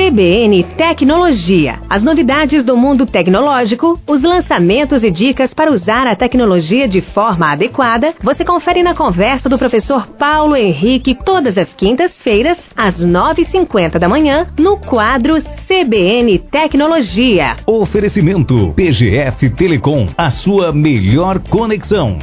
CBN Tecnologia. As novidades do mundo tecnológico, os lançamentos e dicas para usar a tecnologia de forma adequada, você confere na conversa do professor Paulo Henrique todas as quintas-feiras, às 9h50 da manhã, no quadro CBN Tecnologia. Oferecimento PGF Telecom, a sua melhor conexão.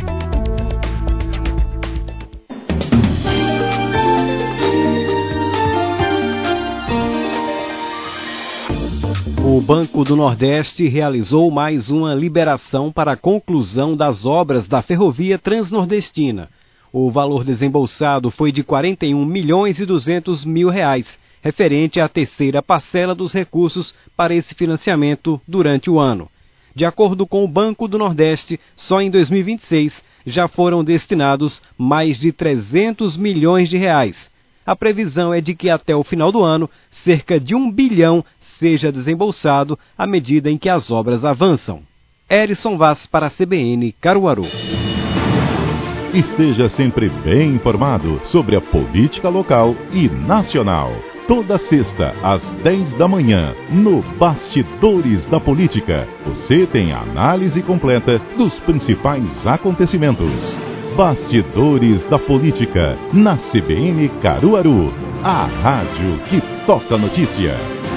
O Banco do Nordeste realizou mais uma liberação para a conclusão das obras da Ferrovia Transnordestina. O valor desembolsado foi de R$ 41.200.000, referente à terceira parcela dos recursos para esse financiamento durante o ano. De acordo com o Banco do Nordeste, só em 2026 já foram destinados mais de R$ 300 milhões. A previsão é de que até o final do ano, cerca de 1 bilhão seja desembolsado à medida em que as obras avançam. Erison Vaz para a CBN Caruaru. Esteja sempre bem informado sobre a política local e nacional. Toda sexta, às 10 da manhã, no Bastidores da Política, você tem a análise completa dos principais acontecimentos. Bastidores da Política, na CBN Caruaru, a rádio que toca notícia.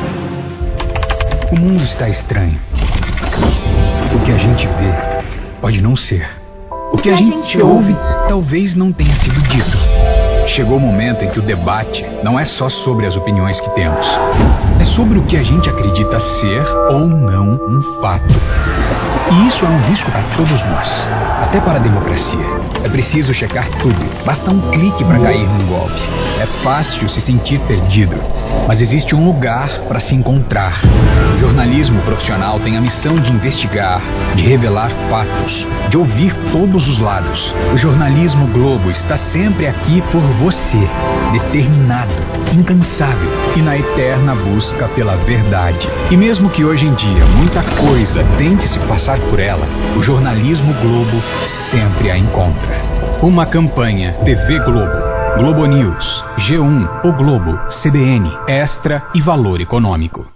O mundo está estranho. O que a gente vê pode não ser. O que a gente ouve talvez não tenha sido dito. Chegou o momento em que o debate não é só sobre as opiniões que temos. É sobre o que a gente acredita ser ou não um fato. E isso é um risco para todos nós, até para a democracia. É preciso checar tudo. Basta um clique para cair num golpe. É fácil se sentir perdido, mas existe um lugar para se encontrar. O jornalismo profissional tem a missão de investigar, de revelar fatos, de ouvir todos os lados. O jornalismo Globo está sempre aqui por você, determinado, incansável e na eterna busca pela verdade. E mesmo que hoje em dia muita coisa tente se passar por ela, o jornalismo Globo sempre a encontra. Uma campanha TV Globo, Globo News, G1, O Globo, CBN, Extra e Valor Econômico.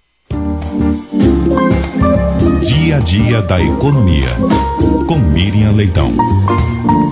Dia a dia da economia, com Miriam Leitão.